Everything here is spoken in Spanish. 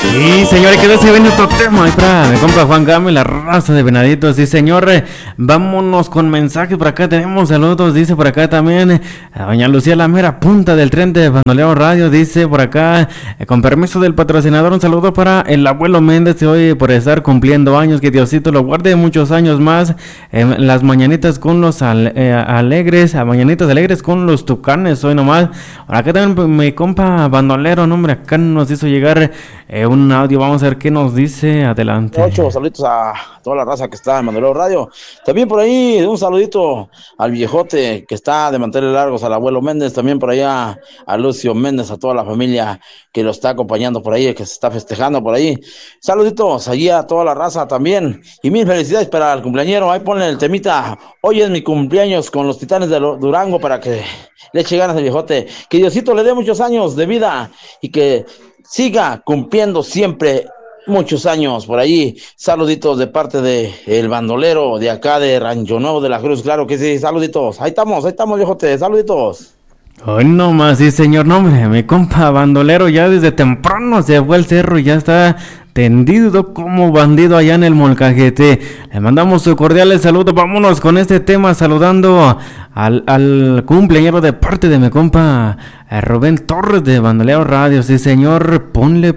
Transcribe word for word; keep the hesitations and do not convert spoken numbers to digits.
Sí, señor, y que se viene otro tema ahí para mi compa Juan Game, la raza de venaditos. Sí, señor, eh, vámonos con mensajes. Por acá tenemos saludos, dice por acá también eh, a doña Lucía, la mera punta del tren de Bandoleo Radio. Dice por acá, eh, con permiso del patrocinador, un saludo para el abuelo Méndez hoy por estar cumpliendo años. Que Diosito lo guarde muchos años más. Eh, las mañanitas con los ale- eh, alegres, a mañanitas alegres con los tucanes hoy nomás. Por acá también mi compa bandolero, no, hombre, acá nos hizo llegar eh, un audio. Vamos a ver qué nos dice. Adelante. Ocho saluditos a toda la raza que está en Mandoleo Radio. También por ahí un saludito al viejote que está de mantener largos, al abuelo Méndez. También por allá a Lucio Méndez, a toda la familia que lo está acompañando por ahí, que se está festejando por ahí. Saluditos allí a toda la raza también. Y mil felicidades para el cumpleañero. Ahí ponle el temita. Hoy es mi cumpleaños con los Titanes de Durango para que le eche ganas al viejote. Que Diosito le dé muchos años de vida y que siga cumpliendo siempre muchos años por allí. Saluditos de parte de el bandolero de acá de Rancho Nuevo de la Cruz, claro que sí, saluditos. Ahí estamos, ahí estamos, viejote, saluditos. Hoy no más, sí, señor, no, hombre, mi compa bandolero ya desde temprano se fue al cerro y ya está tendido como bandido allá en el molcajete. Le mandamos su cordial saludo. Vámonos con este tema saludando al, al cumpleañero de parte de mi compa eh, Rubén Torres de Bandoleo Radio. Sí, señor, ponle